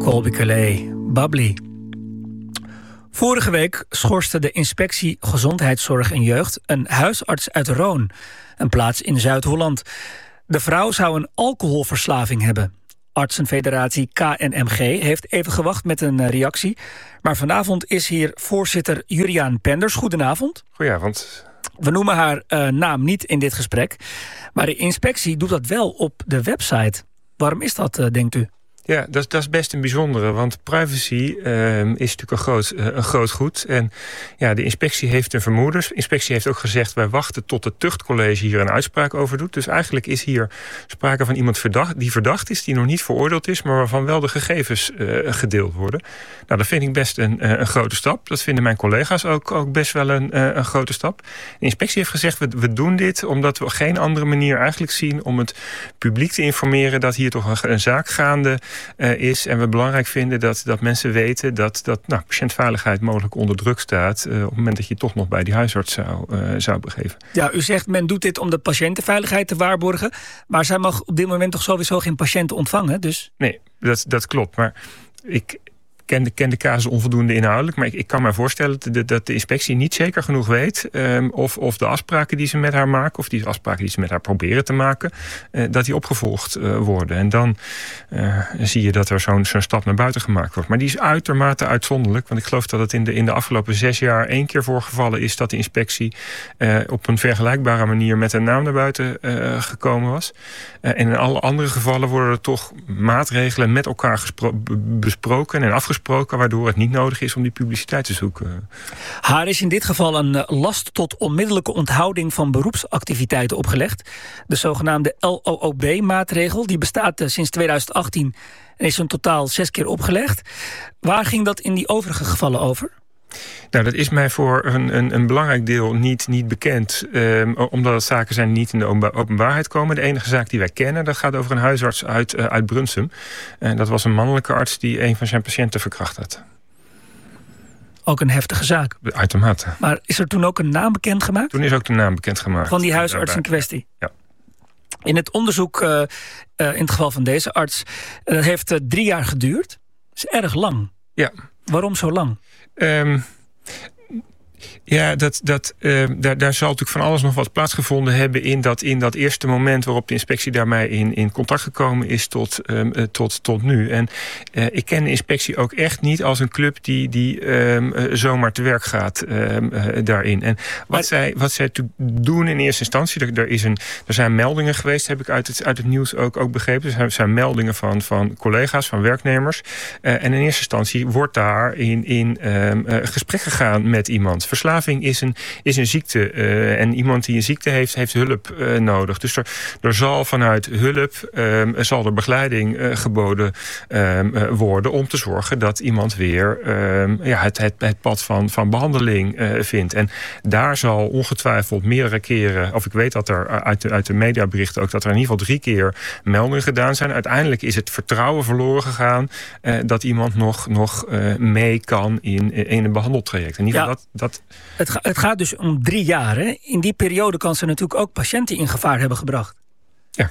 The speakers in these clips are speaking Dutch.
Colbie Caillat, Bubbly. Vorige week schorste de Inspectie Gezondheidszorg en Jeugd een huisarts uit Roon, een plaats in Zuid-Holland. De vrouw zou een alcoholverslaving hebben. Artsenfederatie KNMG heeft even gewacht met een reactie. Maar vanavond is hier voorzitter Juriaan Penders. Goedenavond. Goedenavond. We noemen haar naam niet in dit gesprek. Maar de inspectie doet dat wel op de website. Waarom is dat, denkt u? Ja, dat is best een bijzondere, want privacy is natuurlijk een groot goed. En ja, de inspectie heeft een vermoeden. De inspectie heeft ook gezegd, wij wachten tot het tuchtcollege hier een uitspraak over doet. Dus eigenlijk is hier sprake van iemand die verdacht is, die nog niet veroordeeld is, maar waarvan wel de gegevens gedeeld worden. Nou, dat vind ik best een grote stap. Dat vinden mijn collega's ook best wel een grote stap. De inspectie heeft gezegd, we doen dit omdat we geen andere manier eigenlijk zien om het publiek te informeren dat hier toch een zaak gaande is. En we belangrijk vinden dat mensen weten dat patiëntveiligheid mogelijk onder druk staat op het moment dat je toch nog bij die huisarts zou begeven. Ja, u zegt men doet dit om de patiëntenveiligheid te waarborgen, maar zij mag op dit moment toch sowieso geen patiënten ontvangen? Dus... Nee, dat klopt. Maar ik ken de casus onvoldoende inhoudelijk, maar ik kan me voorstellen dat de inspectie niet zeker genoeg weet of de afspraken die ze met haar maken, of die afspraken die ze met haar proberen te maken, dat die opgevolgd worden. En dan zie je dat er zo'n stap naar buiten gemaakt wordt. Maar die is uitermate uitzonderlijk, want ik geloof dat het in de afgelopen 6 jaar 1 keer voorgevallen is dat de inspectie op een vergelijkbare manier met een naam naar buiten gekomen was. En in alle andere gevallen worden er toch maatregelen met elkaar besproken en afgesproken, waardoor het niet nodig is om die publiciteit te zoeken. Haar is in dit geval een last tot onmiddellijke onthouding van beroepsactiviteiten opgelegd. De zogenaamde LOOB-maatregel, die bestaat sinds 2018 en is in totaal 6 keer opgelegd. Waar ging dat in die overige gevallen over? Nou, dat is mij voor een belangrijk deel niet bekend. Omdat het zaken zijn die niet in de openbaarheid komen. De enige zaak die wij kennen, dat gaat over een huisarts uit Brunsum. En dat was een mannelijke arts die een van zijn patiënten verkracht had. Ook een heftige zaak. Uitermate. Maar is er toen ook een naam bekendgemaakt? Toen is ook de naam bekendgemaakt. Van die huisarts in kwestie? Ja. In het onderzoek, in het geval van deze arts, dat heeft 3 jaar geduurd. Dat is erg lang. Ja. Waarom zo lang? Ja, daar zal natuurlijk van alles nog wat plaatsgevonden hebben in dat eerste moment waarop de inspectie daarmee in contact gekomen is tot nu. En ik ken de inspectie ook echt niet als een club die zomaar te werk gaat daarin. En wat zij doen in eerste instantie, er zijn meldingen geweest, heb ik uit het nieuws ook begrepen. Er zijn meldingen van collega's, van werknemers. En in eerste instantie wordt daar in gesprek gegaan met iemand. Verslaving is een ziekte. En iemand die een ziekte heeft hulp nodig. Dus er zal vanuit hulp zal er begeleiding geboden worden om te zorgen dat iemand weer het pad van behandeling vindt. En daar zal ongetwijfeld meerdere keren, of ik weet dat er uit de mediaberichten ook, dat er in ieder geval 3 keer meldingen gedaan zijn. Uiteindelijk is het vertrouwen verloren gegaan dat iemand nog mee kan in een behandeltraject. In ieder geval dat Het gaat dus om 3 jaar. Hè? In die periode kan ze natuurlijk ook patiënten in gevaar hebben gebracht. Ja,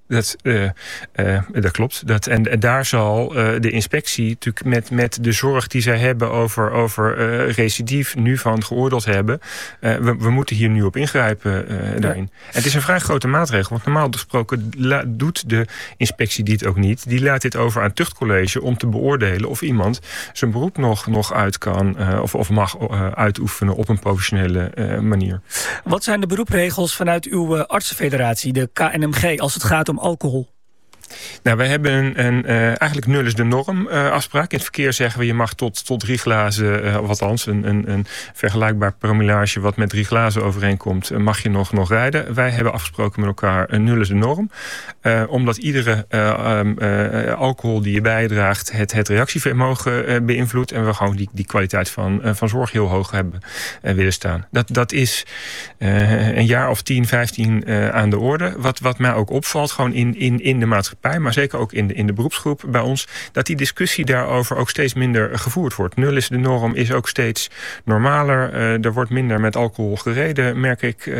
dat klopt. En daar zal de inspectie natuurlijk met de zorg die zij hebben over recidief nu van geoordeeld hebben. We moeten hier nu op ingrijpen daarin. En het is een vrij grote maatregel. Want normaal gesproken doet de inspectie dit ook niet. Die laat dit over aan het tuchtcollege om te beoordelen of iemand zijn beroep nog uit kan of mag uitoefenen op een professionele manier. Wat zijn de beroepsregels vanuit uw artsenfederatie, de KNMG, als het gaat om alcohol? Nou, wij hebben eigenlijk 0 is de norm afspraak. In het verkeer zeggen we je mag tot 3 glazen, of althans een vergelijkbaar promillage wat met 3 glazen overeenkomt, mag je nog rijden. Wij hebben afgesproken met elkaar 0 is de norm. Omdat iedere alcohol die je bijdraagt het reactievermogen beïnvloedt. En we gewoon die kwaliteit van zorg heel hoog hebben willen staan. Dat is een jaar of 10, 15 aan de orde. Wat mij ook opvalt gewoon in de maatschappij maatschappij, maar zeker ook in de beroepsgroep bij ons, dat die discussie daarover ook steeds minder gevoerd wordt. 0 is de norm, is ook steeds normaler. Er wordt minder met alcohol gereden, merk ik.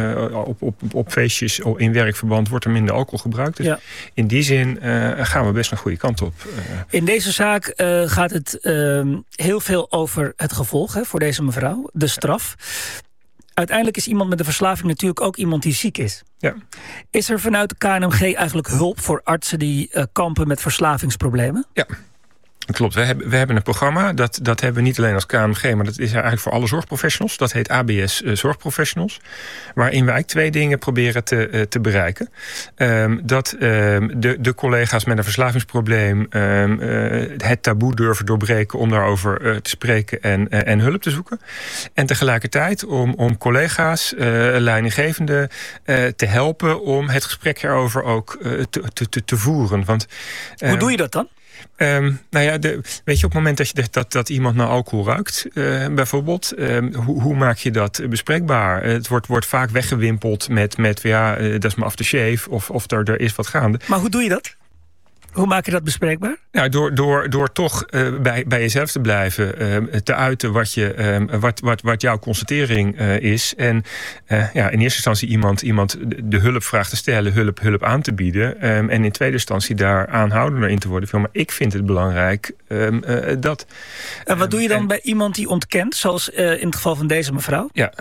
Op feestjes in werkverband wordt er minder alcohol gebruikt. Dus in die zin gaan we best een goede kant op. In deze zaak gaat het heel veel over het gevolg voor deze mevrouw, de straf. Uiteindelijk is iemand met een verslaving natuurlijk ook iemand die ziek is. Ja. Is er vanuit de KNMG eigenlijk hulp voor artsen die kampen met verslavingsproblemen? Ja. Klopt, we hebben een programma, dat hebben we niet alleen als KNMG, maar dat is eigenlijk voor alle zorgprofessionals. Dat heet ABS Zorgprofessionals. Waarin we eigenlijk 2 dingen proberen te bereiken. Dat de collega's met een verslavingsprobleem het taboe durven doorbreken om daarover te spreken en hulp te zoeken. En tegelijkertijd om collega's, leidinggevenden te helpen om het gesprek erover ook te voeren. Want, hoe doe je dat dan? Weet je, op het moment dat iemand naar alcohol ruikt, bijvoorbeeld, hoe maak je dat bespreekbaar? Het wordt vaak weggewimpeld met dat is mijn aftershave of er is wat gaande. Maar hoe doe je dat? Hoe maak je dat bespreekbaar? Ja, door toch bij jezelf te blijven, te uiten wat jouw constatering is. En in eerste instantie iemand de hulpvraag te stellen, hulp aan te bieden. En in tweede instantie daar aanhoudender in te worden. Maar ik vind het belangrijk dat... En wat doe je dan bij iemand die ontkent, zoals in het geval van deze mevrouw? Ja,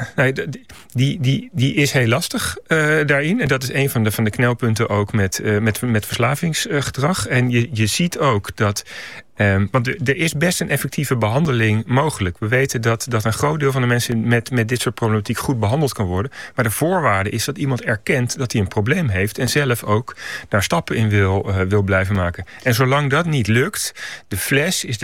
die is heel lastig daarin. En dat is een van de knelpunten ook met verslavingsgedrag. En je ziet ook dat... want er is best een effectieve behandeling mogelijk. We weten dat een groot deel van de mensen met dit soort problematiek goed behandeld kan worden. Maar de voorwaarde is dat iemand erkent dat hij een probleem heeft en zelf ook daar stappen in wil blijven maken. En zolang dat niet lukt, de fles is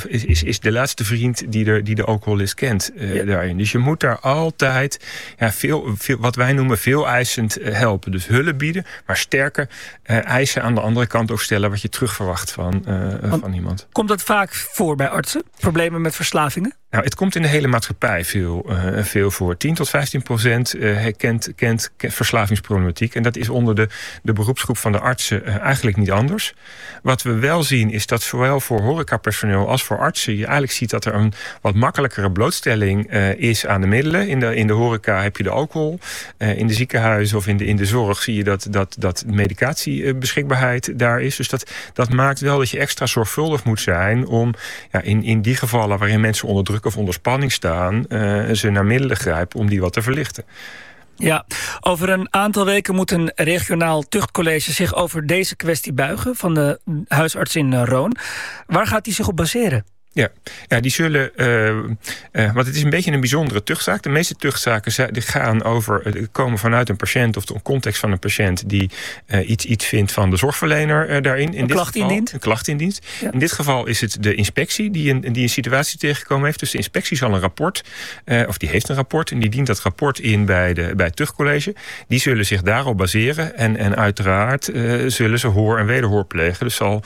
de laatste vriend die de alcoholist kent daarin. Dus je moet daar altijd veel, wat wij noemen veel eisend helpen. Dus hulp bieden, maar sterker eisen aan de andere kant ook stellen wat je terug verwacht van iemand. Komt dat vaak voor bij artsen? Problemen met verslavingen? Nou, het komt in de hele maatschappij veel voor. 10-15% kent verslavingsproblematiek. En dat is onder de beroepsgroep van de artsen eigenlijk niet anders. Wat we wel zien is dat zowel voor horecapersoneel als voor artsen je eigenlijk ziet dat er een wat makkelijkere blootstelling is aan de middelen. In de horeca heb je de alcohol. In de ziekenhuizen of in de zorg zie je dat medicatiebeschikbaarheid daar is. Dus dat maakt wel dat je extra zorgvuldig moet zijn om in die gevallen waarin mensen onder druk of onder spanning staan, ze naar middelen grijpen om die wat te verlichten. Ja, over een aantal weken moet een regionaal tuchtcollege zich over deze kwestie buigen van de huisarts in Roon. Waar gaat die zich op baseren? Ja, die zullen... want het is een beetje een bijzondere tuchtzaak. De meeste tuchtzaken die komen vanuit een patiënt of de context van een patiënt die iets vindt van de zorgverlener daarin. Een klacht in dienst. Ja. In dit geval is het de inspectie die een situatie tegengekomen heeft. Dus de inspectie zal een rapport, of die heeft een rapport en die dient dat rapport in bij het tuchtcollege. Die zullen zich daarop baseren en uiteraard zullen ze hoor en wederhoor plegen. Dus zal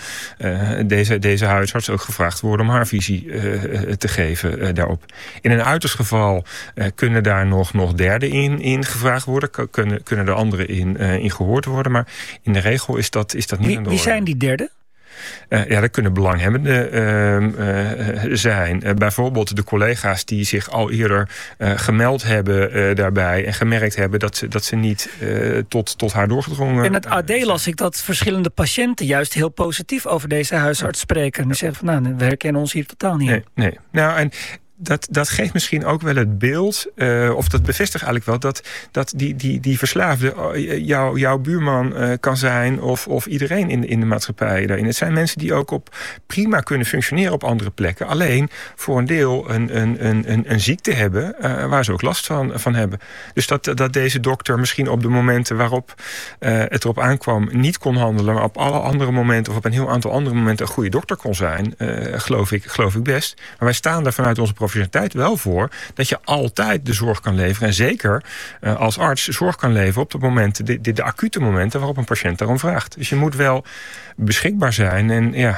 deze huisarts ook gevraagd worden om haar visie te geven daarop. In een uiterst geval kunnen daar nog derden in gevraagd worden. Kunnen er anderen in gehoord worden. Maar in de regel is dat niet aan de orde. Wie zijn die derden? Dat kunnen belanghebbenden zijn. Bijvoorbeeld de collega's die zich al eerder gemeld hebben daarbij en gemerkt hebben dat ze niet tot haar doorgedrongen. In het AD las ik dat verschillende patiënten juist heel positief over deze huisarts spreken. En die zeggen van we herkennen ons hier totaal niet in. Nee. Nou, en dat geeft misschien ook wel het beeld, of dat bevestigt eigenlijk wel, dat die verslaafde jouw buurman kan zijn of iedereen in de maatschappij daarin. Het zijn mensen die ook prima kunnen functioneren op andere plekken. Alleen voor een deel een ziekte hebben waar ze ook last van hebben. Dus dat deze dokter misschien op de momenten waarop het erop aankwam niet kon handelen, maar op alle andere momenten of op een heel aantal andere momenten een goede dokter kon zijn, geloof ik best. Maar wij staan daar vanuit onze professionaliteit wel voor dat je altijd de zorg kan leveren. En zeker als arts zorg kan leveren op de momenten, de acute momenten waarop een patiënt daarom vraagt. Dus je moet wel beschikbaar zijn. En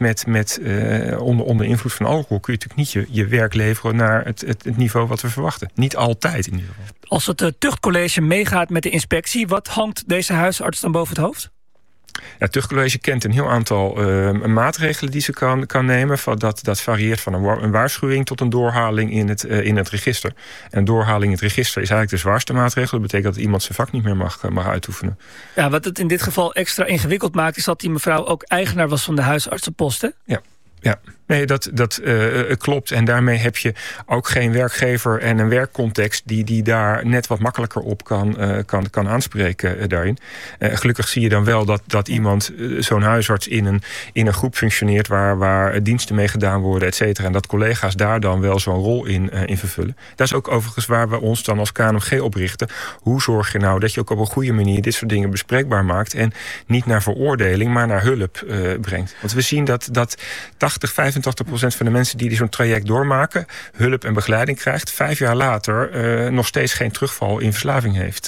onder invloed van alcohol kun je natuurlijk niet je werk leveren naar het niveau wat we verwachten. Niet altijd in ieder geval. Als het tuchtcollege meegaat met de inspectie, wat hangt deze huisarts dan boven het hoofd? Het tuchtcollege kent een heel aantal maatregelen die ze kan nemen. Dat varieert van een waarschuwing tot een doorhaling in het register. En een doorhaling in het register is eigenlijk de zwaarste maatregel. Dat betekent dat iemand zijn vak niet meer mag uitoefenen. Ja, wat het in dit geval extra ingewikkeld maakt, is dat die mevrouw ook eigenaar was van de huisartsenpost, hè? Ja, nee, dat klopt. En daarmee heb je ook geen werkgever en een werkcontext die daar net wat makkelijker op kan aanspreken daarin. Gelukkig zie je dan wel dat iemand, zo'n huisarts, in een groep functioneert waar diensten mee gedaan worden, et cetera. En dat collega's daar dan wel zo'n rol in vervullen. Dat is ook overigens waar we ons dan als KNMG op richten. Hoe zorg je nou dat je ook op een goede manier dit soort dingen bespreekbaar maakt en niet naar veroordeling, maar naar hulp brengt. Want we zien dat 85% van de mensen die zo'n traject doormaken, hulp en begeleiding krijgt, 5 jaar later nog steeds geen terugval in verslaving heeft.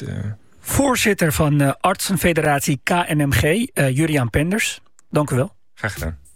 Voorzitter van Artsenfederatie KNMG, Juriaan Penders. Dank u wel. Graag gedaan.